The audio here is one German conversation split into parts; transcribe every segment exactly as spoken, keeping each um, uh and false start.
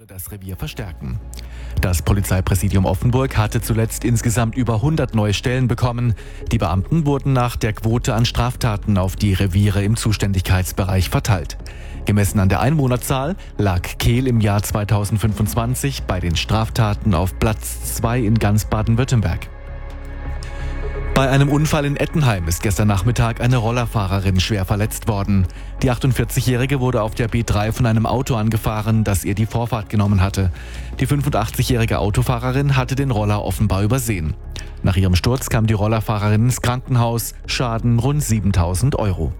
das Revier verstärken. Das Polizeipräsidium Offenburg hatte zuletzt insgesamt über hundert neue Stellen bekommen. Die Beamten wurden nach der Quote an Straftaten auf die Reviere im Zuständigkeitsbereich verteilt. Gemessen an der Einwohnerzahl lag Kehl im Jahr zweitausendfünfundzwanzig bei den Straftaten auf Platz zwei in ganz Baden-Württemberg. Bei einem Unfall in Ettenheim ist gestern Nachmittag eine Rollerfahrerin schwer verletzt worden. Die achtundvierzigjährige wurde auf der B drei von einem Auto angefahren, das ihr die Vorfahrt genommen hatte. Die fünfundachtzigjährige Autofahrerin hatte den Roller offenbar übersehen. Nach ihrem Sturz kam die Rollerfahrerin ins Krankenhaus, Schaden rund siebentausend Euro.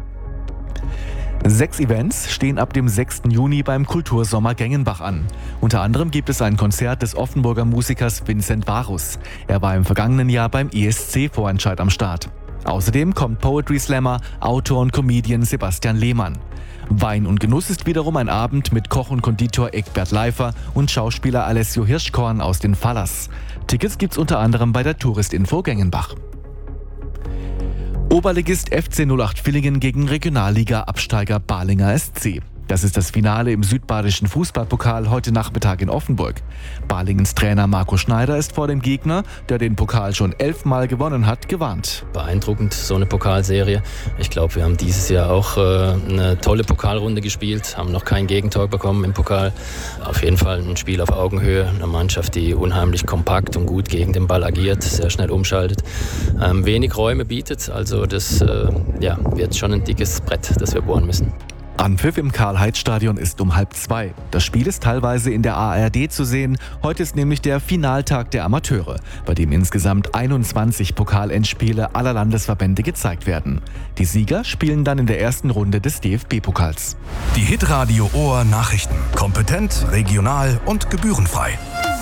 Sechs Events stehen ab dem sechsten Juni beim Kultursommer Gengenbach an. Unter anderem gibt es ein Konzert des Offenburger Musikers Vincent Varus. Er war im vergangenen Jahr beim E S C-Vorentscheid am Start. Außerdem kommt Poetry Slammer, Autor und Comedian Sebastian Lehmann. Wein und Genuss ist wiederum ein Abend mit Koch und Konditor Egbert Leifer und Schauspieler Alessio Hirschkorn aus den Fallers. Tickets gibt's unter anderem bei der Touristinfo Gengenbach. Oberligist F C null acht Villingen gegen Regionalliga-Absteiger Balinger S C. Das ist das Finale im südbadischen Fußballpokal heute Nachmittag in Offenburg. Balingens Trainer Marco Schneider ist vor dem Gegner, der den Pokal schon elfmal gewonnen hat, gewarnt. Beeindruckend, so eine Pokalserie. Ich glaube, wir haben dieses Jahr auch äh, eine tolle Pokalrunde gespielt, haben noch kein Gegentor bekommen im Pokal. Auf jeden Fall ein Spiel auf Augenhöhe, eine Mannschaft, die unheimlich kompakt und gut gegen den Ball agiert, sehr schnell umschaltet, ähm, wenig Räume bietet. Also das äh, ja, wird schon ein dickes Brett, das wir bohren müssen. Anpfiff im Karl-Heinz-Stadion ist um halb zwei. Das Spiel ist teilweise in der A R D zu sehen. Heute ist nämlich der Finaltag der Amateure, bei dem insgesamt einundzwanzig Pokalendspiele aller Landesverbände gezeigt werden. Die Sieger spielen dann in der ersten Runde des D F B-Pokals. Die Hitradio Ohr Nachrichten. Kompetent, regional und gebührenfrei.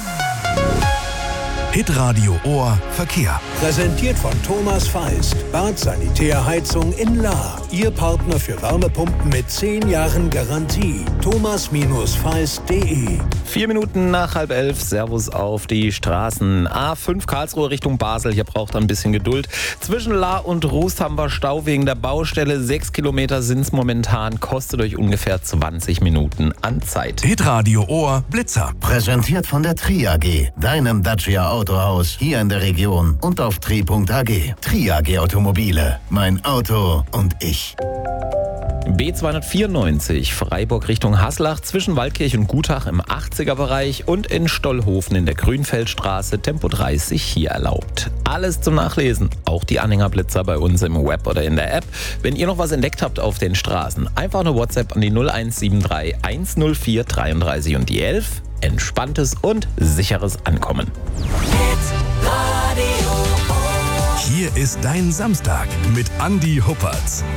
Hitradio Ohr Verkehr. Präsentiert von Thomas Feist. Bad Sanitärheizung in Lahr. Ihr Partner für Wärmepumpen mit zehn Jahren Garantie. thomas feist punkt de. Vier Minuten nach halb elf. Servus auf die Straßen. A fünf Karlsruhe Richtung Basel. Hier braucht er ein bisschen Geduld. Zwischen Lahr und Rust haben wir Stau wegen der Baustelle. Sechs Kilometer sind es momentan. Kostet euch ungefähr zwanzig Minuten an Zeit. Hitradio Ohr Blitzer. Präsentiert von der Tri A G. Deinem Dacia Autohaus hier in der Region und auf tri punkt a g. Tri A G Automobile. Mein Auto und ich. B zweihundertvierundneunzig Freiburg Richtung Haslach zwischen Waldkirch und Gutach im achtziger Bereich und in Stollhofen in der Grünfeldstraße Tempo dreißig hier erlaubt. Alles zum Nachlesen, auch die Anhängerblitzer bei uns im Web oder in der App. Wenn ihr noch was entdeckt habt auf den Straßen, einfach eine WhatsApp an die null eins sieben drei eins null vier dreiunddreißig und die elf. Entspanntes und sicheres Ankommen. Hier ist dein Samstag mit Andi Huppertz.